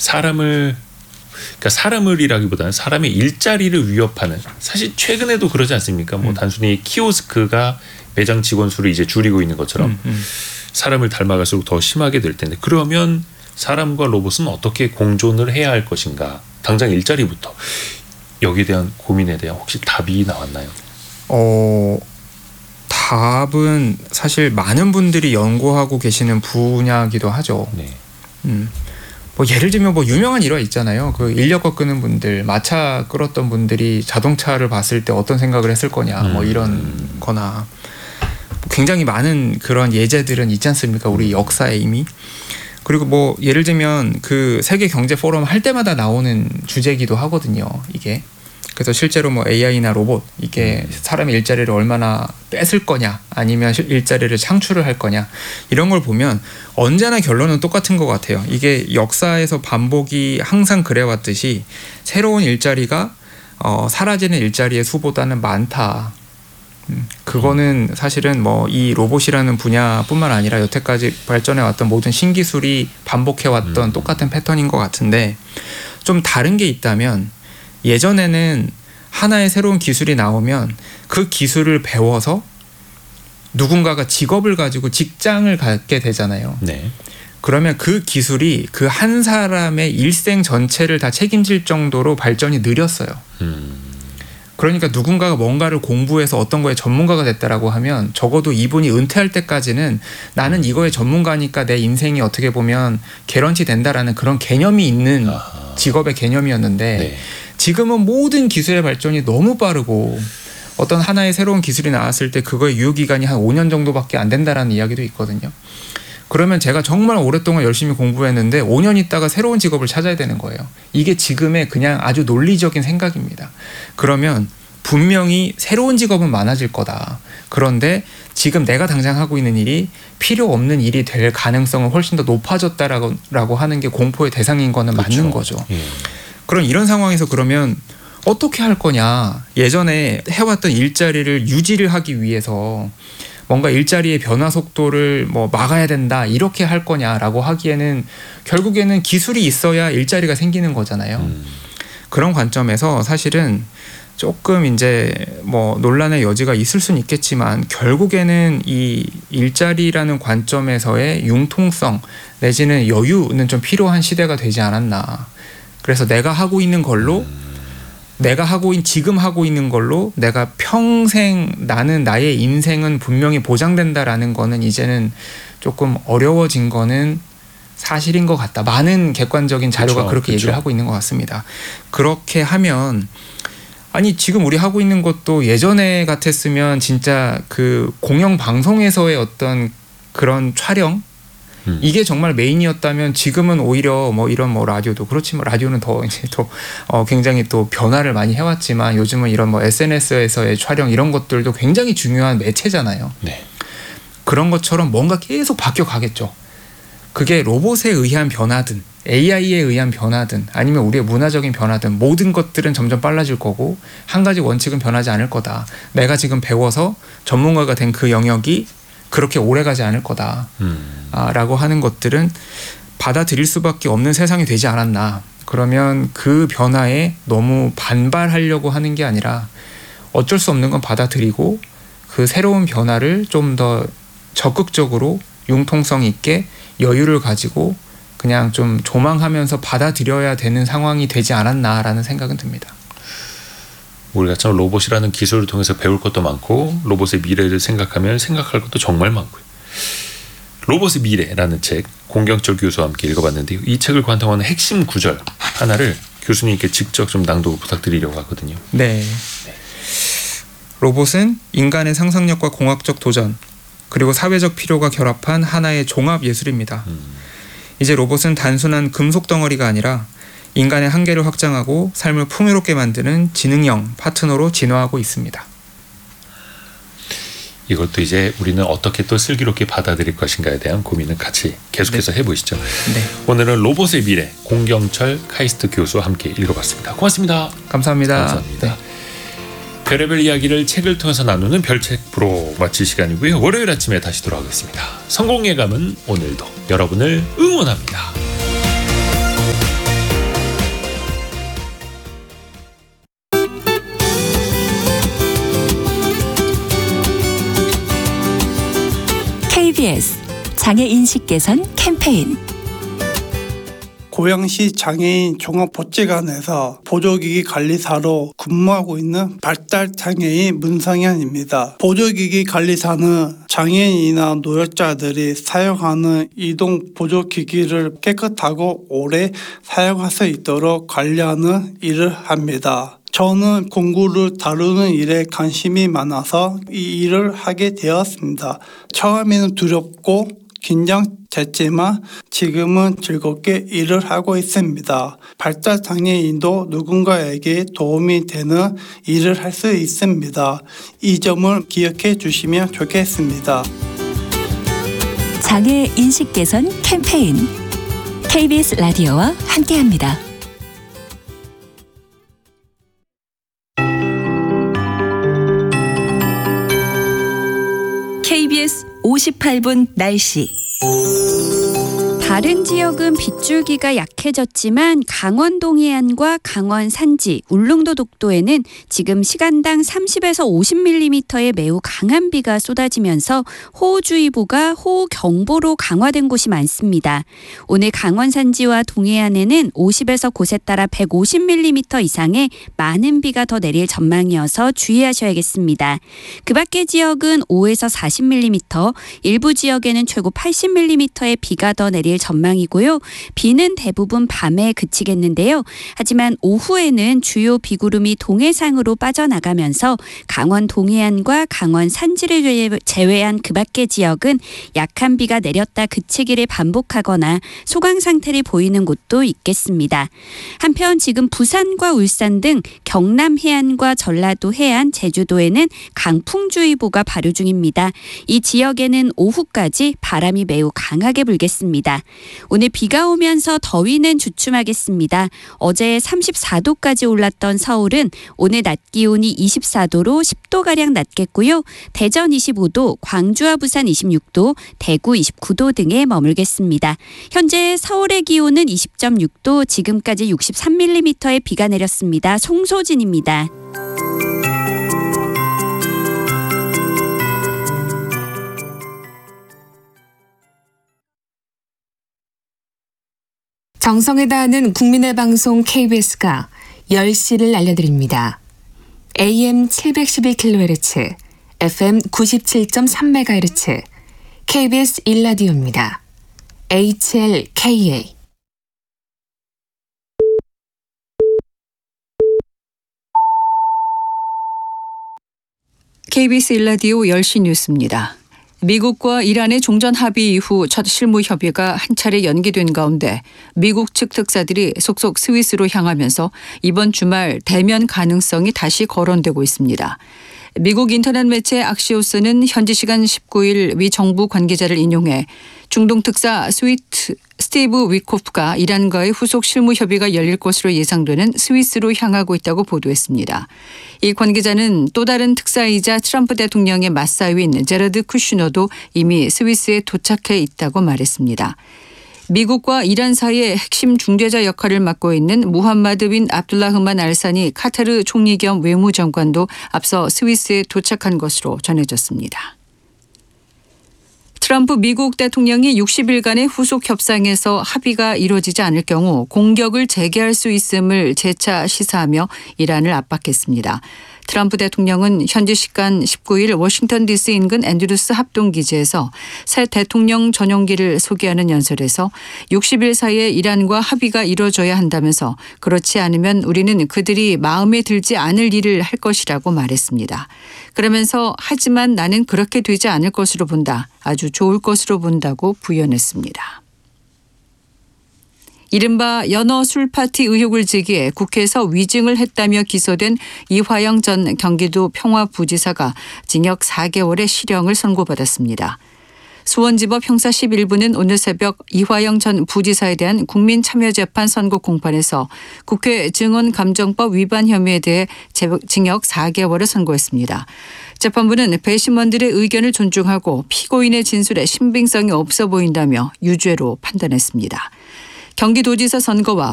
사람을이라기보다는 사람의 일자리를 위협하는, 사실 최근에도 그러지 않습니까? 뭐 단순히 키오스크가 매장 직원 수를 이제 줄이고 있는 것처럼 사람을 닮아갈수록 더 심하게 될 텐데, 그러면 사람과 로봇은 어떻게 공존을 해야 할 것인가? 당장 일자리부터. 여기에 대한 고민에 대한 혹시 답이 나왔나요? 답은 사실 많은 분들이 연구하고 계시는 분야이기도 하죠. 네. 뭐 예를 들면 뭐 유명한 일화 있잖아요. 그 인력거 끄는 분들, 마차 끌었던 분들이 자동차를 봤을 때 어떤 생각을 했을 거냐, 뭐 이런 거나 굉장히 많은 그런 예제들은 있지 않습니까? 우리 역사에 이미. 그리고 뭐 예를 들면 그 세계 경제 포럼 할 때마다 나오는 주제이기도 하거든요, 이게. 그래서 실제로 뭐 AI나 로봇, 이게 사람의 일자리를 얼마나 뺏을 거냐, 아니면 일자리를 창출을 할 거냐, 이런 걸 보면 언제나 결론은 똑같은 것 같아요. 이게 역사에서 반복이 항상 그래왔듯이 새로운 일자리가 사라지는 일자리의 수보다는 많다. 그거는 사실은 뭐 이 로봇이라는 분야뿐만 아니라 여태까지 발전해왔던 모든 신기술이 반복해왔던 똑같은 패턴인 것 같은데, 좀 다른 게 있다면, 예전에는 하나의 새로운 기술이 나오면 그 기술을 배워서 누군가가 직업을 가지고 직장을 갖게 되잖아요. 네. 그러면 그 기술이 그 한 사람의 일생 전체를 다 책임질 정도로 발전이 느렸어요. 그러니까 누군가가 뭔가를 공부해서 어떤 거에 전문가가 됐다라고 하면 적어도 이분이 은퇴할 때까지는 나는 이거의 전문가니까 내 인생이 어떻게 보면 개런티 된다라는 그런 개념이 있는 직업의 개념이었는데, 네. 지금은 모든 기술의 발전이 너무 빠르고 어떤 하나의 새로운 기술이 나왔을 때 그거의 유효기간이 한 5년 정도밖에 안 된다라는 이야기도 있거든요. 그러면 제가 정말 오랫동안 열심히 공부했는데 5년 있다가 새로운 직업을 찾아야 되는 거예요. 이게 지금의 그냥 아주 논리적인 생각입니다. 그러면 분명히 새로운 직업은 많아질 거다. 그런데 지금 내가 당장 하고 있는 일이 필요 없는 일이 될 가능성은 훨씬 더 높아졌다라고 하는 게 공포의 대상인 거는 그렇죠. 맞는 거죠. 그럼 이런 상황에서 그러면 어떻게 할 거냐. 예전에 해왔던 일자리를 유지를 하기 위해서 뭔가 일자리의 변화 속도를 뭐 막아야 된다, 이렇게 할 거냐라고 하기에는 결국에는 기술이 있어야 일자리가 생기는 거잖아요. 그런 관점에서 사실은 조금 이제 뭐 논란의 여지가 있을 수는 있겠지만, 결국에는 이 일자리라는 관점에서의 융통성 내지는 여유는 좀 필요한 시대가 되지 않았나. 그래서 내가 하고 있는 걸로, 지금 하고 있는 걸로 내가 평생, 나의 인생은 분명히 보장된다라는 거는 이제는 조금 어려워진 거는 사실인 것 같다. 많은 객관적인 자료가 그렇게 얘기를 하고 있는 것 같습니다. 그렇게 하면, 아니 지금 우리 하고 있는 것도 예전에 같았으면 진짜 그 공영방송에서의 어떤 그런 촬영, 이게 정말 메인이었다면 지금은 오히려 뭐 이런 뭐 라디오도 그렇지만, 라디오는 더 이제 또 굉장히 또 변화를 많이 해왔지만, 요즘은 이런 뭐 SNS에서의 촬영, 이런 것들도 굉장히 중요한 매체잖아요. 네. 그런 것처럼 뭔가 계속 바뀌어 가겠죠. 그게 로봇에 의한 변화든 AI에 의한 변화든 아니면 우리의 문화적인 변화든 모든 것들은 점점 빨라질 거고, 한 가지 원칙은 변하지 않을 거다. 내가 지금 배워서 전문가가 된 그 영역이 그렇게 오래가지 않을 거다 라고 하는 것들은 받아들일 수밖에 없는 세상이 되지 않았나. 그러면 그 변화에 너무 반발하려고 하는 게 아니라 어쩔 수 없는 건 받아들이고, 그 새로운 변화를 좀 더 적극적으로 융통성 있게 여유를 가지고 그냥 좀 조망하면서 받아들여야 되는 상황이 되지 않았나라는 생각은 듭니다. 우리가 참 로봇이라는 기술을 통해서 배울 것도 많고, 로봇의 미래를 생각하면 생각할 것도 정말 많고요. 로봇의 미래라는 책, 공경철 교수와 함께 읽어봤는데요. 이 책을 관통하는 핵심 구절 하나를 교수님께 직접 좀 낭독 부탁드리려고 하거든요. 네. 로봇은 인간의 상상력과 공학적 도전, 그리고 사회적 필요가 결합한 하나의 종합 예술입니다. 이제 로봇은 단순한 금속 덩어리가 아니라 인간의 한계를 확장하고 삶을 풍요롭게 만드는 지능형 파트너로 진화하고 있습니다. 이것도 이제 우리는 어떻게 또 슬기롭게 받아들일 것인가에 대한 고민을 같이 계속해서 해보시죠. 네. 오늘은 로봇의 미래, 공경철 카이스트 교수와 함께 읽어봤습니다. 고맙습니다. 감사합니다. 감사합니다. 네. 별의별 이야기를 책을 통해서 나누는 별책 프로 마칠 시간이고요. 월요일 아침에 다시 돌아오겠습니다. 성공예감은 오늘도 여러분을 응원합니다. KBS 장애인식 개선 캠페인. 고양시 장애인 종합복지관에서 보조기기 관리사로 근무하고 있는 발달장애인 문성현입니다. 보조기기 관리사는 장애인이나 노약자들이 사용하는 이동 보조기기를 깨끗하고 오래 사용할 수 있도록 관리하는 일을 합니다. 저는 공구를 다루는 일에 관심이 많아서 이 일을 하게 되었습니다. 처음에는 두렵고 긴장됐지만 지금은 즐겁게 일을 하고 있습니다. 발달장애인도 누군가에게 도움이 되는 일을 할 수 있습니다. 이 점을 기억해 주시면 좋겠습니다. 장애 인식 개선 캠페인. KBS 라디오와 함께합니다. KBS 58분 날씨. 다른 지역은 빗줄기가 약해졌지만 강원 동해안과 강원 산지, 울릉도 독도에는 지금 시간당 30에서 50mm의 매우 강한 비가 쏟아지면서 호우주의보가 호우경보로 강화된 곳이 많습니다. 오늘 강원 산지와 동해안에는 50에서 곳에 따라 150mm 이상의 많은 비가 더 내릴 전망이어서 주의하셔야겠습니다. 그 밖의 지역은 5에서 40mm, 일부 지역에는 최고 80mm의 비가 더 내릴 전망이고요. 비는 대부분 밤에 그치겠는데요. 하지만 오후에는 주요 비구름이 동해상으로 빠져나가면서 강원 동해안과 강원 산지를 제외한 그 밖의 지역은 약한 비가 내렸다 그치기를 반복하거나 소강 상태를 보이는 곳도 있겠습니다. 한편 지금 부산과 울산 등 경남 해안과 전라도 해안, 제주도에는 강풍주의보가 발효 중입니다. 이 지역에는 오후까지 바람이 매우 강하게 불겠습니다. 오늘 비가 오면서 더위는 주춤하겠습니다. 어제 34도까지 올랐던 서울은 오늘 낮 기온이 24도로 10도가량 낮겠고요. 대전 25도, 광주와 부산 26도, 대구 29도 등에 머물겠습니다. 현재 서울의 기온은 20.6도, 지금까지 63mm의 비가 내렸습니다. 송소진입니다. 정성에 다하는 국민의 방송 KBS가 10시를 알려드립니다. AM 712kHz, FM 97.3MHz, KBS 1라디오입니다. HLKA. KBS 1라디오 10시 뉴스입니다. 미국과 이란의 종전 합의 이후 첫 실무 협의가 한 차례 연기된 가운데 미국 측 특사들이 속속 스위스로 향하면서 이번 주말 대면 가능성이 다시 거론되고 있습니다. 미국 인터넷 매체 악시오스는 현지 시간 19일 미 정부 관계자를 인용해 중동 특사 스티브 위코프가 이란과의 후속 실무 협의가 열릴 것으로 예상되는 스위스로 향하고 있다고 보도했습니다. 이 관계자는 또 다른 특사이자 트럼프 대통령의 맞사위인 제러드 쿠슈너도 이미 스위스에 도착해 있다고 말했습니다. 미국과 이란 사이의 핵심 중재자 역할을 맡고 있는 무함마드 빈 압둘라흐만 알사니 카타르 총리 겸 외무장관도 앞서 스위스에 도착한 것으로 전해졌습니다. 트럼프 미국 대통령이 60일간의 후속 협상에서 합의가 이루어지지 않을 경우 공격을 재개할 수 있음을 재차 시사하며 이란을 압박했습니다. 트럼프 대통령은 현지 시간 19일 워싱턴 DC 인근 앤드루스 합동기지에서 새 대통령 전용기를 소개하는 연설에서 60일 사이에 이란과 합의가 이루어져야 한다면서 그렇지 않으면 우리는 그들이 마음에 들지 않을 일을 할 것이라고 말했습니다. 그러면서 하지만 나는 그렇게 되지 않을 것으로 본다. 아주 좋을 것으로 본다고 부연했습니다. 이른바 연어 술파티 의혹을 제기해 국회에서 위증을 했다며 기소된 이화영 전 경기도 평화부지사가 징역 4개월의 실형을 선고받았습니다. 수원지법 형사 11부는 오늘 새벽 이화영 전 부지사에 대한 국민참여재판 선고 공판에서 국회 증언감정법 위반 혐의에 대해 징역 4개월을 선고했습니다. 재판부는 배심원들의 의견을 존중하고 피고인의 진술에 신빙성이 없어 보인다며 유죄로 판단했습니다. 경기도지사 선거와